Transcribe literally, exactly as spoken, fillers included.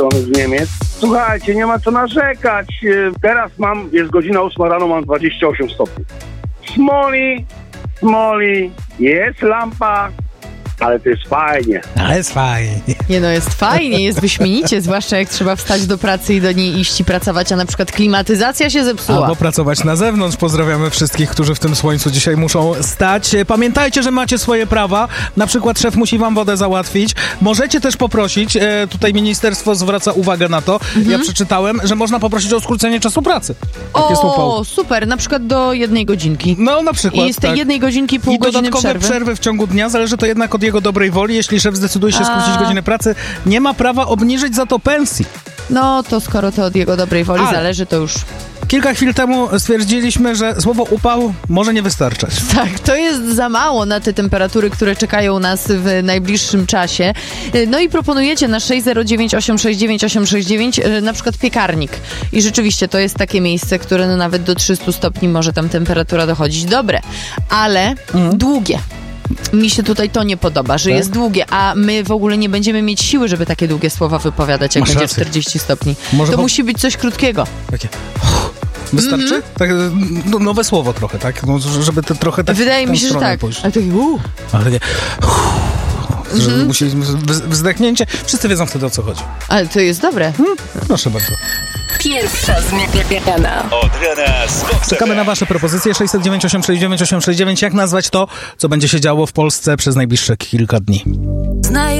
z Niemiec. Słuchajcie, nie ma co narzekać. Teraz mam, jest godzina ósma rano, mam dwadzieścia osiem stopni. Smoli, smoli, jest lampa, ale to jest fajnie. Ale jest fajnie. Nie no, jest fajnie, jest wyśmienicie, zwłaszcza jak trzeba wstać do pracy i do niej iść i pracować, a na przykład klimatyzacja się zepsuła. Albo pracować na zewnątrz. Pozdrawiamy wszystkich, którzy w tym słońcu dzisiaj muszą stać. Pamiętajcie, że macie swoje prawa. Na przykład szef musi wam wodę załatwić. Możecie też poprosić, e, tutaj ministerstwo zwraca uwagę na to, mhm. ja przeczytałem, że można poprosić o skrócenie czasu pracy. O, super, na przykład do jednej godzinki. No, na przykład, I z tej tak. jednej godzinki pół I godziny dodatkowe przerwy. przerwy w ciągu dnia, zależy to jednak od jego dobrej woli. Jeśli szef zdecyduje się skrócić A. godzinę pracy, nie ma prawa obniżyć za to pensji. No, to skoro to od jego dobrej woli Ale zależy, to już... Kilka chwil temu stwierdziliśmy, że słowo upał może nie wystarczać. Tak, to jest za mało na te temperatury, które czekają nas w najbliższym czasie. No i proponujecie na sześć zero dziewięć osiem sześć dziewięć osiem sześć dziewięć na przykład piekarnik. I rzeczywiście to jest takie miejsce, które no nawet do trzystu stopni może tam temperatura dochodzić. Dobre, ale mm. długie. Mi się tutaj to nie podoba, że tak? jest długie, a my w ogóle nie będziemy mieć siły, żeby takie długie słowa wypowiadać, jak Masz będzie rację. czterdzieści stopni. Może to po... musi być coś krótkiego. Takie... Wystarczy? Mm-hmm. Tak, no, nowe słowo trochę, tak? No, żeby to trochę tak... Wydaje mi się, że tak. Pójść. Ale takie... Uh. Ale takie... Uh, że mm-hmm. musi wzdechnięcie. Wszyscy wiedzą wtedy, o co chodzi. Ale to jest dobre. Hmm? Proszę bardzo. Pierwsza zmiana. Od rana z Czekamy na wasze propozycje. sześć zero dziewięć osiem sześć dziewięć osiem sześć dziewięć. Jak nazwać to, co będzie się działo w Polsce przez najbliższe kilka dni?